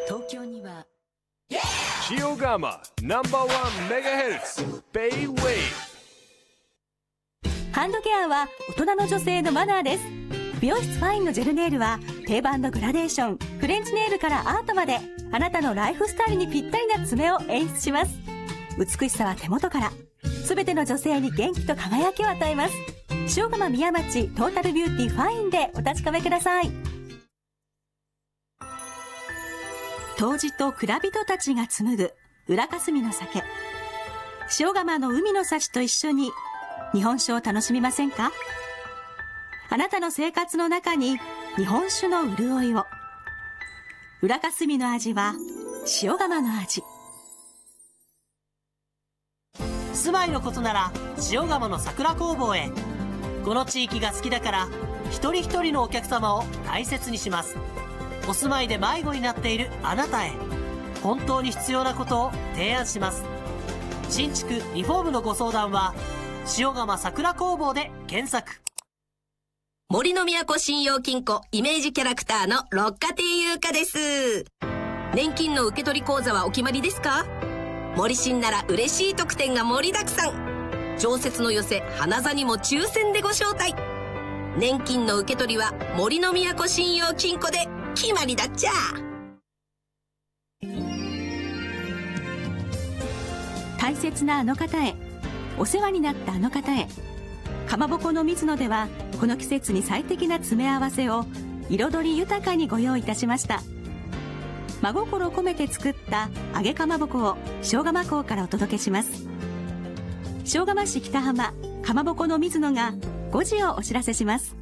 東京には塩釜ナンバーワンメガヘルツベイウェイ。 ハンドケアは大人の女性のマナーです。美容室ファインのジェルネイルは定番のグラデーション、フレンチネイルからアートまで、あなたのライフスタイルにぴったりな爪を演出します。美しさは手元から。すべての女性に元気と輝きを与えます。塩釜宮町トータルビューティーファインでお確かめください。杜氏と蔵人たちが紡ぐ裏霞の酒。塩釜の海の幸と一緒に日本酒を楽しみませんか？あなたの生活の中に日本酒の潤いを。裏霞の味は塩釜の味。 住まいのことなら塩釜の桜工房へ。この地域が好きだから一人一人のお客様を大切にします。お住まいで迷子になっているあなたへ、本当に必要なことを提案します。新築リフォームのご相談は塩釜桜工房で検索。 森の都信用金庫イメージキャラクターの六花亭優香です。年金の受け取り口座はお決まりですか？森信なら嬉しい特典が盛りだくさん。常設の寄せ花座にも抽選でご招待。年金の受け取りは森の都信用金庫で決まりだっちゃ。 大切なあの方へ、お世話になったあの方へ。かまぼこの水野ではこの季節に最適な詰め合わせを彩り豊かにご用意いたしました。真心込めて作った揚げかまぼこを塩釜港からお届けします。塩釜市北浜かまぼこの水野が5時をお知らせします。